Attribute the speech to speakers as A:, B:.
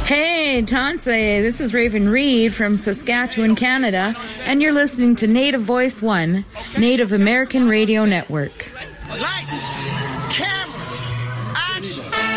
A: Hey, Tanse, this is Raven Reed from Saskatchewan, Canada, and you're listening to Native Voice One, Native American Radio Network.
B: Lights, camera, action.